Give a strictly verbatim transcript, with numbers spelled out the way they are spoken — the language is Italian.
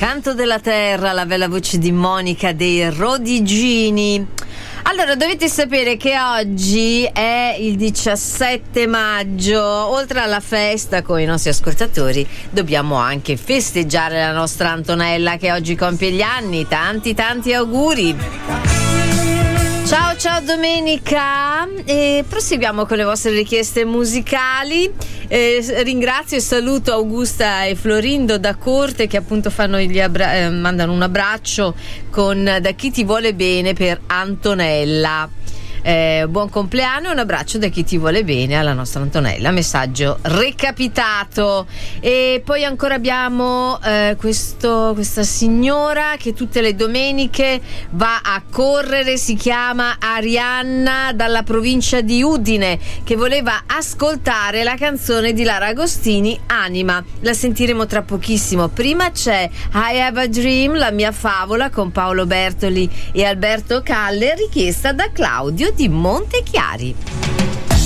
Canto della terra, la bella voce di Monica dei Rodigini. Allora, dovete sapere che oggi è il diciassette maggio. Oltre alla festa con i nostri ascoltatori, dobbiamo anche festeggiare la nostra Antonella, che oggi compie gli anni. Tanti tanti auguri. Ciao ciao Domenica, e proseguiamo con le vostre richieste musicali. Eh, ringrazio e saluto Augusta e Florindo da Corte, che appunto fanno gli abbra- eh, mandano un abbraccio con Da chi ti vuole bene per Antonella. Eh, buon compleanno e un abbraccio da chi ti vuole bene alla nostra Antonella. Messaggio recapitato. E poi ancora abbiamo eh, questo, questa signora che tutte le domeniche va a correre, si chiama Arianna dalla provincia di Udine, che voleva ascoltare la canzone di Lara Agostini, Anima. La sentiremo tra pochissimo. Prima c'è I Have a Dream, la mia favola, con Paolo Bertoli e Alberto Calle, richiesta da Claudio di Montechiari.